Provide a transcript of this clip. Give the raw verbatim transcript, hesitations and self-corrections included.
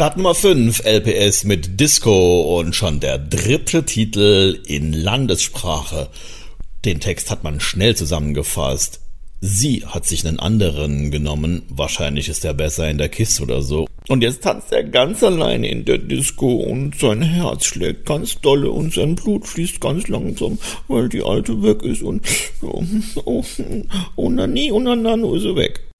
Startnummer fünf, L P S mit Disco und schon der dritte Titel in Landessprache. Den Text hat man schnell zusammengefasst. Sie hat sich einen anderen genommen, wahrscheinlich ist er besser in der Kiste oder so. Und jetzt tanzt er ganz alleine in der Disco und sein Herz schlägt ganz dolle und sein Blut fließt ganz langsam, weil die Alte weg ist und oh, oh, oh na nie, oh na na, nur ist er weg.